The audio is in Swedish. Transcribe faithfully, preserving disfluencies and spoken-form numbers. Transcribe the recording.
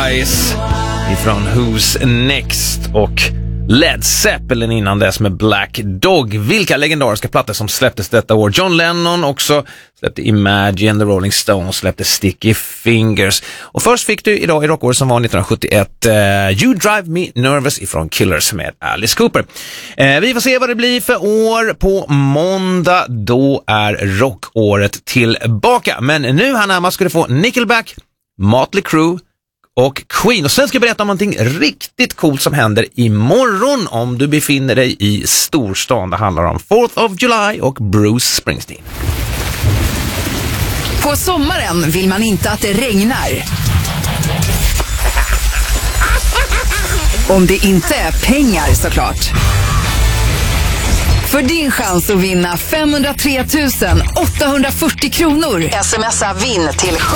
Eyes ifrån Who's Next och Led Zeppelin innan dess med Black Dog. Vilka legendariska plattor som släpptes detta år. John Lennon också släppte Imagine, The Rolling Stones släppte Sticky Fingers. Och först fick du idag i rockår som var nittonhundrasjuttioett uh, You Drive Me Nervous ifrån Killers med Alice Cooper. Uh, vi får se vad det blir för år på måndag. Då är rockåret tillbaka. Men nu här närmast ska du få Nickelback, Motley Crue och Queen. Och sen ska jag berätta om någonting riktigt coolt som händer imorgon om du befinner dig i storstan. Det handlar om fourth of July och Bruce Springsteen. På sommaren vill man inte att det regnar. Om det inte är pengar såklart. För din chans att vinna femhundratre tusen åttahundrafyrtio kronor. Smsa vinn till